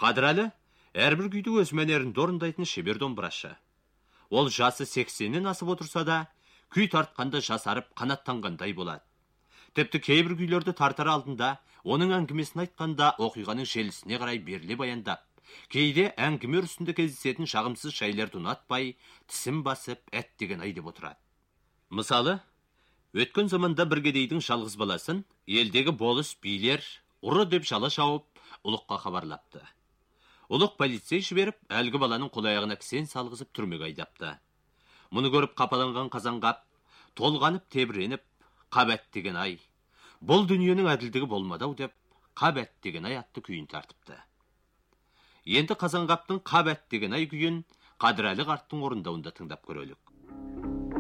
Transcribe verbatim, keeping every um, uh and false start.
Қадырәлі әрбір күйді өз мәнерінде орындайтын шебер домбырашы. Ол жасы сексеннен асып отырса да, күй тартқанда жасарып қанаттанғандай болады. Тіпті кейбір күйлерді тартар алдында, оның әңгімесін айтқанда оқиғаның желісіне қарай беріле баяндап, кейде әңгіме үрісінде кездесетін жағымсыз жайларды ұнатпай, тісін басып, әт деген ай деп отырады. Мысалы, өткен заманда бір кедейдің жалғыз баласын елдегі болыс билер ұры деп жала шауып, ұлыққа хабарлапты. Ұлық полицей жіберіп, әлгі баланың қол-аяғына кісен салғызып түрмеге айдапты. Мұны көріп қапаланған Қазанғап, толғанып тебіреніп, «Қабәт деген ай, бұл дүниенің әділдігі болмадау» деп, «Қабәт деген ай» атты күйін тартыпты. Енді Қазанғаптың «Қабәт деген ай» күйін Қадырәлі қарттың орындауында тыңдап көрелік.